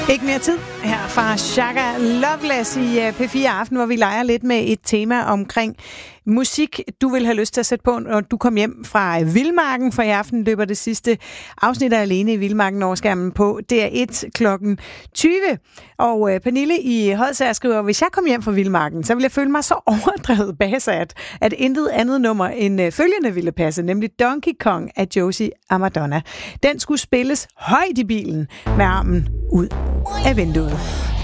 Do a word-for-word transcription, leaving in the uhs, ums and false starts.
Ikke mere tid her fra Shaka Loveless i P fire Aften, hvor vi leger lidt med et tema omkring musik, du vil have lyst til at sætte på, når du kom hjem fra Vildmarken, for i aften løber det sidste afsnit af Alene i Vildmarken over skærmen på D R et klokken tyve. Og Pernille i Hodsager skriver, hvis jeg kom hjem fra Vildmarken, så ville jeg føle mig så overdrevet basat, at intet andet nummer end følgende ville passe, nemlig Donkey Kong af Josie og Madonna. Den skulle spilles højt i bilen med armen ud af vinduet.